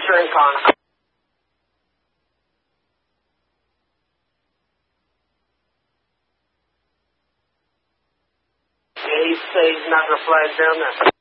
shrink on. Yeah, he's not going to flag down there.